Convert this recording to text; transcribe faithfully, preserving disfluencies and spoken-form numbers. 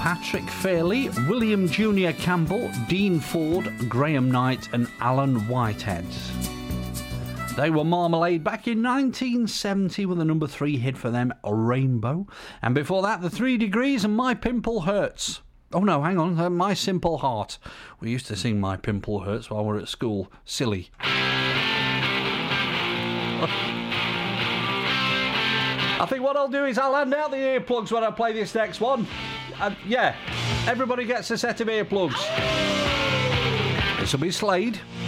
Patrick Fairley, William Junior Campbell, Dean Ford, Graham Knight and Alan Whitehead. They were Marmalade back in nineteen seventy with a number three hit for them, Rainbow. And before that, The Three Degrees and My Pimple Hurts. Oh no, hang on, uh, My Simple Heart. We used to sing My Pimple Hurts while we were at school. Silly. I think what I'll do is I'll hand out the earplugs when I play this next one. Uh, yeah, everybody gets a set of earplugs. This will be Slade.